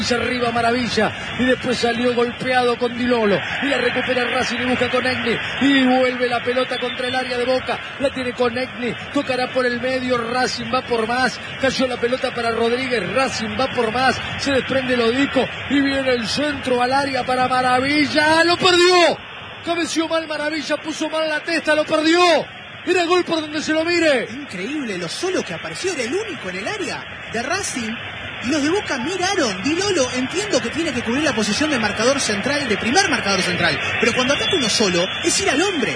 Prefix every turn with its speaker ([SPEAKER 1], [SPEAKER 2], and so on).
[SPEAKER 1] Arriba Maravilla y después salió golpeado con Di Lolo y la recupera Racing y busca con Egni y vuelve la pelota contra el área de Boca, la tiene con Egni, tocará por el medio, Racing va por más, cayó la pelota para Rodríguez, Racing va por más, se desprende Lodico y viene el centro al área para Maravilla, lo perdió, cabeció mal Maravilla, puso mal la testa, lo perdió. Era gol por donde se lo mire.
[SPEAKER 2] Increíble lo solo que apareció, era el único en el área de Racing. Y los de Boca miraron. Di Lolo, entiendo que tiene que cubrir la posición de marcador central, de primer marcador central. Pero cuando ataca uno solo, es ir al hombre.